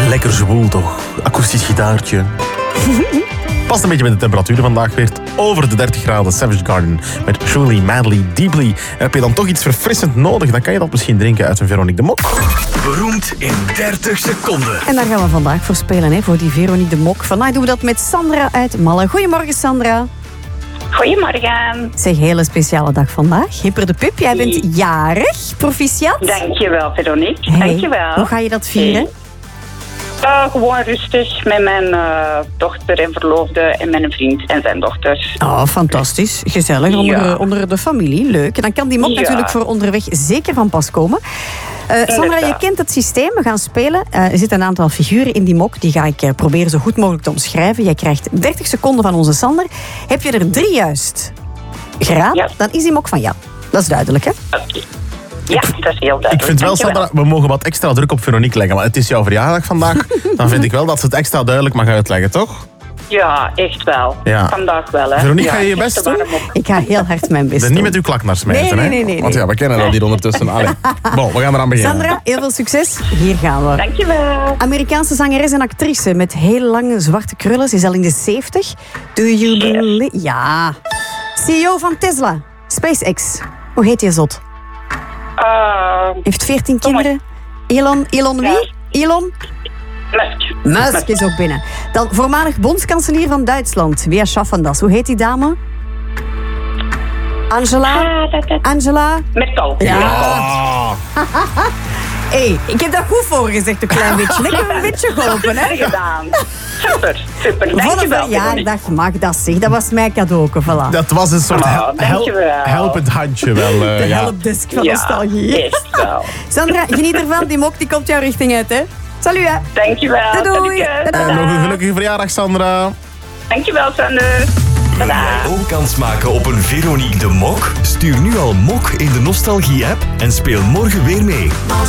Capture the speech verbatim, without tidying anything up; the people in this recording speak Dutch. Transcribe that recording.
Lekker zwoel toch? Akoestisch gitaartje. Past een beetje met de temperatuur vandaag weer. Over de dertig graden. Savage Garden met Truly, Madly, Deeply. En heb je dan toch iets verfrissend nodig, dan kan je dat misschien drinken uit een Veronique de Mok. Beroemd in dertig seconden. En daar gaan we vandaag voor spelen, hè, voor die Veronique de Mok. Vandaag doen we dat met Sandra uit Malle. Goedemorgen, Sandra. Goedemorgen. Zeg, hele speciale dag vandaag. Hipper de Pip, jij bent jarig. Proficiat. Dankjewel, Veronique. Hey, Dankjewel. hoe ga je dat vieren? Hey. Uh, gewoon rustig met mijn uh, dochter en verloofde en mijn vriend en zijn dochter. Oh, fantastisch. Gezellig onder, Ja. onder de familie. Leuk. En dan kan die mok Ja. natuurlijk voor onderweg zeker van pas komen. Uh, Sandra, je Inderdaad. kent het systeem. We gaan spelen. Uh, er zitten een aantal figuren in die mok. Die ga ik uh, proberen zo goed mogelijk te omschrijven. Jij krijgt dertig seconden van onze Sander. Heb je er drie juist geraden, Ja. dan is die mok van jou. Dat is duidelijk, hè? Okay. Ja, dat is heel duidelijk. Ik vind wel, Dankjewel. Sandra, we mogen wat extra druk op Veronique leggen. Want het is jouw verjaardag vandaag. Dan vind ik wel dat ze het extra duidelijk mag uitleggen, toch? Ja, echt wel. Ja. Vandaag wel, hè. Veronique, ja, ga je je echt best te doen? warm op. Ik ga heel hard mijn best Dus doen. niet met uw klak naar smijten, Nee, nee, hè? nee, nee, Want ja, we kennen dat hier ondertussen. Allee. Bon, we gaan eraan beginnen. Sandra, heel veel succes. Hier gaan we. Dankjewel. Amerikaanse zangeres en actrice met heel lange zwarte krullen. Ze is al in de zeventig. Do you believe... Ja. C E O van Tesla. SpaceX. Hoe heet je zot? Uh, Heeft veertien kinderen. Elon, Elon wie? Elon? Musk. Musk is ook binnen. Dan voormalig bondskanselier van Duitsland. Wie schaffen dat? Hoe heet die dame? Angela? Ah, dat, dat. Angela? Merkel. Ja. Ah, Hé, ik heb dat goed voorgezegd, een klein beetje. Ik heb een beetje geholpen, hè? Gedaan. Super, super. Voor een Dankjewel, Veronique. verjaardag mag dat zeg. Dat was mijn cadeauke, voilà. dat was een soort Oh, hel- hel- dankjewel. helpend handje wel. eh, De ja. helpdesk van Ja, nostalgie. echt wel. Sandra, geniet ervan. Die mok die komt jouw richting uit, hè? Salut, hè? Dankjewel. Doei, doei. Salut. Tada. En nog een gelukkige verjaardag, Sandra. Dankjewel, Sander. Wil jij ook kans maken op een Veronique de Mok? Stuur nu al Mok in de Nostalgie-app en speel morgen weer mee.